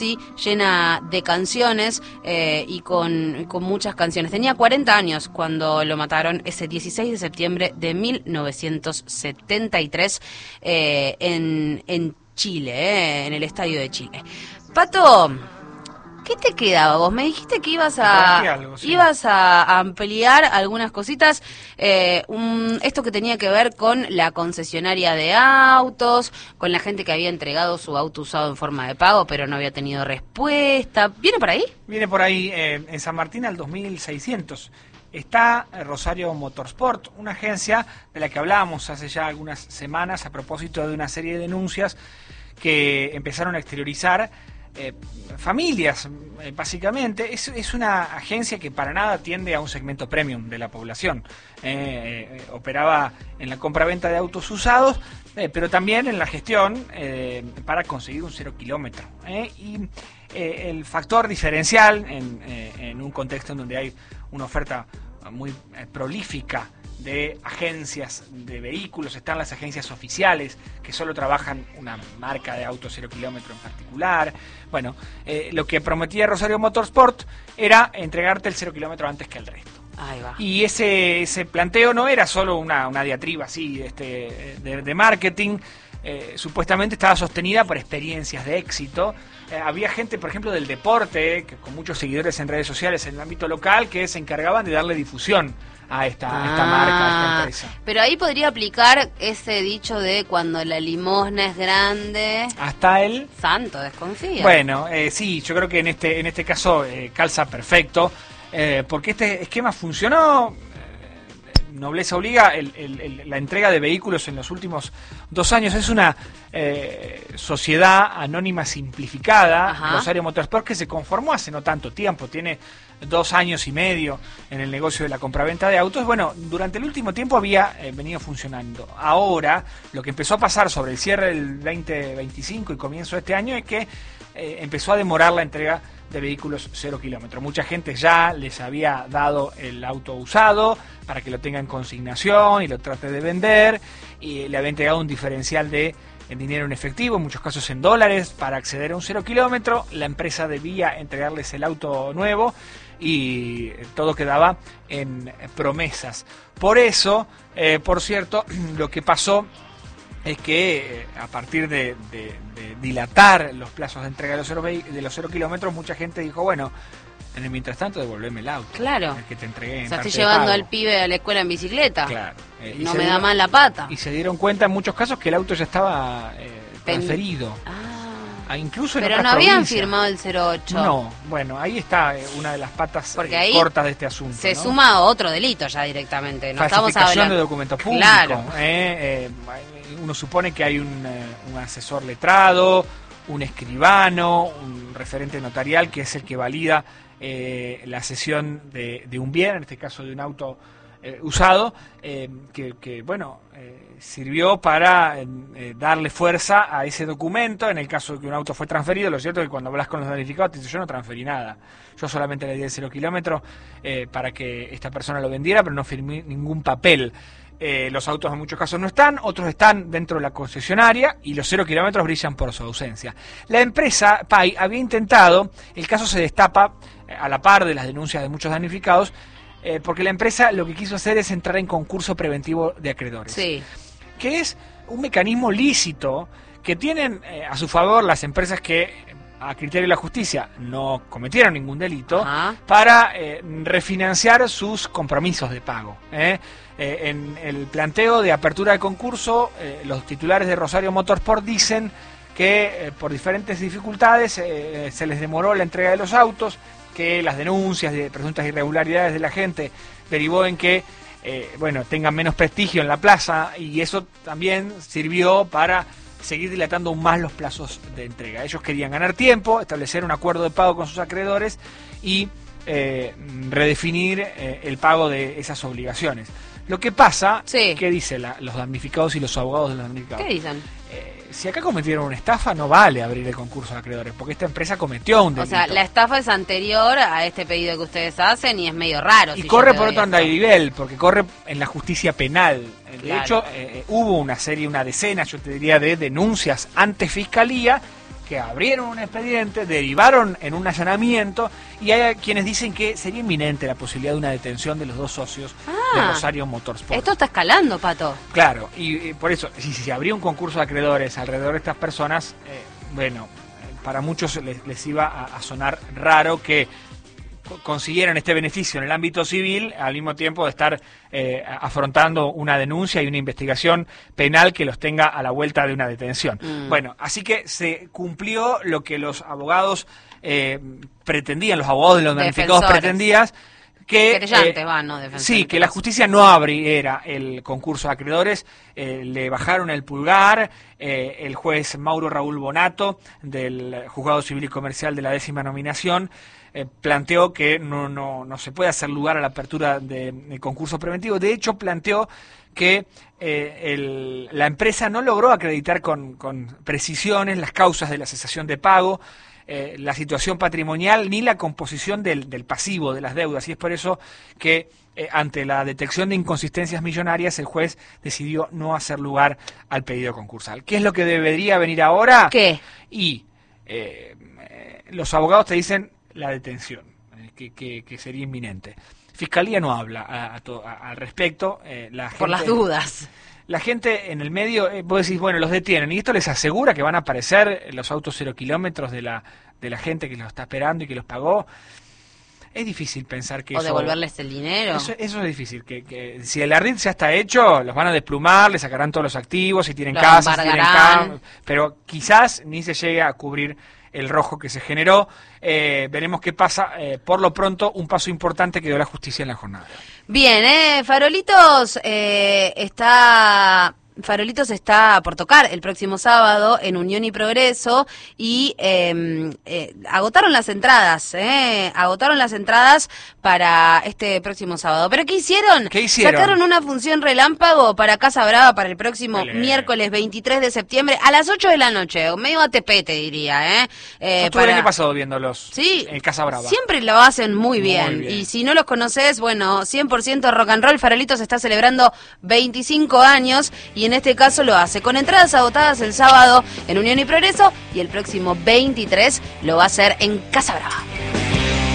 Sí, llena de canciones y con muchas canciones. Tenía 40 años cuando lo mataron ese 16 de septiembre de 1973 en Chile, en el Estadio de Chile. Pato, ¿qué te quedaba vos? Me dijiste que ibas a ampliar algunas cositas. Esto que tenía que ver con la concesionaria de autos, con la gente que había entregado su auto usado en forma de pago, pero no había tenido respuesta. ¿Viene por ahí? Viene por ahí, en San Martín al 2600. Está Rosario Motorsport, una agencia de la que hablábamos hace ya algunas semanas a propósito de una serie de denuncias que empezaron a exteriorizar familias, básicamente. Es una agencia que para nada tiende a un segmento premium de la población. Operaba en la compra-venta de autos usados, pero también en la gestión para conseguir un 0 kilómetro. Y el factor diferencial en un contexto en donde hay una oferta muy prolífica de agencias de vehículos, están las agencias oficiales que solo trabajan una marca de auto 0 kilómetro en particular. Bueno, lo que prometía Rosario Motorsport era entregarte el 0 kilómetro antes que el resto. Ahí va. Y ese planteo no era solo una diatriba así de marketing. Supuestamente estaba sostenida por experiencias de éxito. Había gente, por ejemplo, del deporte, que con muchos seguidores en redes sociales en el ámbito local, que se encargaban de darle difusión a esta marca, a esta empresa. Pero ahí podría aplicar ese dicho de cuando la limosna es grande, hasta el santo desconfía. Bueno, sí, yo creo que en este caso calza perfecto, porque este esquema funcionó. Nobleza obliga, la entrega de vehículos en los últimos 2 años es una sociedad anónima simplificada. Ajá. Rosario Motorsport, que se conformó hace no tanto tiempo, tiene 2 años y medio en el negocio de la compraventa de autos. Bueno, durante el último tiempo había venido funcionando. Ahora, lo que empezó a pasar sobre el cierre del 2025 y comienzo de este año es que empezó a demorar la entrega de vehículos 0 kilómetros. Mucha gente ya les había dado el auto usado para que lo tenga en consignación y lo trate de vender, y le había entregado un diferencial de dinero en efectivo, en muchos casos en dólares, para acceder a un 0 kilómetro. La empresa debía entregarles el auto nuevo y todo quedaba en promesas. Por eso, por cierto, lo que pasó es que a partir de dilatar los plazos de entrega de los 0 kilómetros, mucha gente dijo, bueno, en el mientras tanto devolveme el auto. Claro. El que te entregué. O sea, estoy llevando al pibe a la escuela en bicicleta. Claro. No me da mal la pata. Y se dieron cuenta en muchos casos que el auto ya estaba transferido. Incluso en pero no habían firmado el 08. No, bueno, ahí está una de las patas cortas de este asunto. Se suma otro delito ya directamente. No estamos hablando de documentos públicos. Claro. Uno supone que hay un asesor letrado, un escribano, un referente notarial que es el que valida la cesión de un bien, en este caso de un auto usado, que sirvió para darle fuerza a ese documento. En el caso de que un auto fue transferido, lo cierto es que cuando hablas con los damnificados te dicen, yo no transferí nada, yo solamente le di el 0 kilómetro para que esta persona lo vendiera, pero no firmé ningún papel. Los autos en muchos casos no están, otros están dentro de la concesionaria y los 0 kilómetros brillan por su ausencia. La empresa PAI había intentado, el caso se destapa a la par de las denuncias de muchos damnificados, porque la empresa lo que quiso hacer es entrar en concurso preventivo de acreedores. Sí. Que es un mecanismo lícito que tienen a su favor las empresas que, a criterio de la justicia, no cometieron ningún delito. Ajá. Para refinanciar sus compromisos de pago. En el planteo de apertura de concurso, los titulares de Rosario Motorsport dicen que por diferentes dificultades se les demoró la entrega de los autos, que las denuncias de presuntas irregularidades de la gente derivó en que tengan menos prestigio en la plaza, y eso también sirvió para seguir dilatando aún más los plazos de entrega. Ellos querían ganar tiempo, establecer un acuerdo de pago con sus acreedores y redefinir el pago de esas obligaciones. Lo que pasa, sí. ¿Qué dicen los damnificados y los abogados de los damnificados? ¿Qué dicen? Si acá cometieron una estafa, no vale abrir el concurso de acreedores, porque esta empresa cometió un delito. O sea, la estafa es anterior a este pedido que ustedes hacen y es medio raro. Y corre por otro andarivel, porque corre en la justicia penal. De Claro. hecho, hubo una decena, yo te diría, de denuncias ante Fiscalía que abrieron un expediente, derivaron en un allanamiento, y hay quienes dicen que sería inminente la posibilidad de una detención de los dos socios de Rosario Motorsport. Esto está escalando, Pato. Claro, y por eso, si se abrió un concurso de acreedores alrededor de estas personas, para muchos les iba a sonar raro que consiguieran este beneficio en el ámbito civil al mismo tiempo de estar afrontando una denuncia y una investigación penal que los tenga a la vuelta de una detención. Bueno, así que se cumplió lo que los abogados pretendían, los abogados de los damnificados pretendían, que sí, que la justicia no abriera el concurso de acreedores. Le bajaron el pulgar. El juez Mauro Raúl Bonato, del Juzgado Civil y Comercial de la 10ª nominación, planteó que no se puede hacer lugar a la apertura de concurso preventivo. De hecho, planteó que la empresa no logró acreditar con precisiones las causas de la cesación de pago, la situación patrimonial ni la composición del pasivo de las deudas, y es por eso que ante la detección de inconsistencias millonarias el juez decidió no hacer lugar al pedido concursal. ¿Qué es lo que debería venir ahora? ¿Qué? Y los abogados te dicen la detención, que sería inminente. Fiscalía no habla al respecto. Por las dudas. La gente en el medio, vos decís, bueno, los detienen, y esto les asegura que van a aparecer los autos 0 kilómetros de la gente que los está esperando y que los pagó. Es difícil pensar que o devolverles el dinero. Eso es difícil. Que si el ardid ya está hecho, los van a desplumar, les sacarán todos los activos, si tienen casas, si tienen pero quizás ni se llegue a cubrir el rojo que se generó. Veremos qué pasa. Por lo pronto, un paso importante que dio la justicia en la jornada. Bien, Farolitos está por tocar el próximo sábado en Unión y Progreso, y agotaron las entradas para este próximo sábado. ¿Pero qué hicieron? Sacaron una función relámpago para Casa Brava para el próximo miércoles 23 de septiembre a las 8 de la noche, medio ATP te diría. Yo estuve el año pasado viéndolos en Casa Brava. Siempre lo hacen muy bien, y si no los conoces, bueno, 100% rock and roll. Farolitos está celebrando 25 años, y en este caso lo hace con entradas agotadas el sábado en Unión y Progreso, y el próximo 23 lo va a hacer en Casa Brava.